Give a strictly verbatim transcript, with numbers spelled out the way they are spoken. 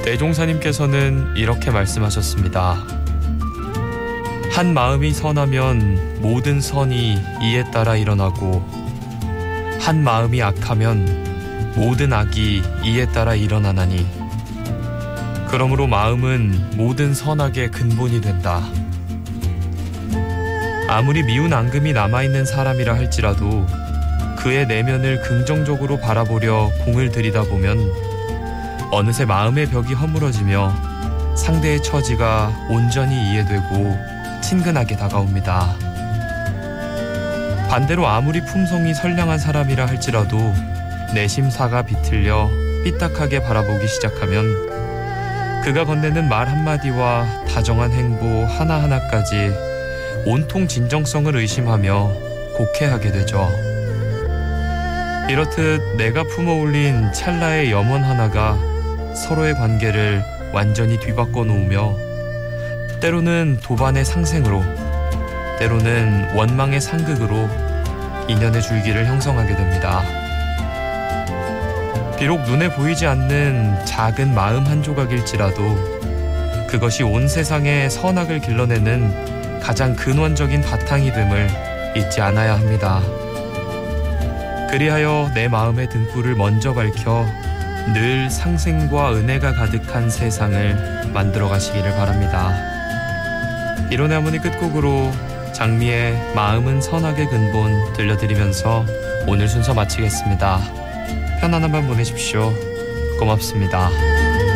애종사님께서는 이렇게 말씀하셨습니다. 한 마음이 선하면 모든 선이 이에 따라 일어나고 한 마음이 악하면 모든 악이 이에 따라 일어나나니 그러므로 마음은 모든 선악의 근본이 된다. 아무리 미운 앙금이 남아있는 사람이라 할지라도 그의 내면을 긍정적으로 바라보려 공을 들이다 보면 어느새 마음의 벽이 허물어지며 상대의 처지가 온전히 이해되고 친근하게 다가옵니다. 반대로 아무리 품성이 선량한 사람이라 할지라도 내심사가 비틀려 삐딱하게 바라보기 시작하면 그가 건네는 말 한마디와 다정한 행보 하나하나까지 온통 진정성을 의심하며 곡해하게 되죠. 이렇듯 내가 품어올린 찰나의 염원 하나가 서로의 관계를 완전히 뒤바꿔 놓으며 때로는 도반의 상생으로 때로는 원망의 상극으로 인연의 줄기를 형성하게 됩니다. 비록 눈에 보이지 않는 작은 마음 한 조각일지라도 그것이 온 세상의 선악을 길러내는 가장 근원적인 바탕이 됨을 잊지 않아야 합니다. 그리하여 내 마음의 등불을 먼저 밝혀 늘 상생과 은혜가 가득한 세상을 만들어 가시기를 바랍니다. 이론의 하모니 끝곡으로 장미의 마음은 선악의 근본 들려드리면서 오늘 순서 마치겠습니다. 편안한 밤 보내십시오. 고맙습니다.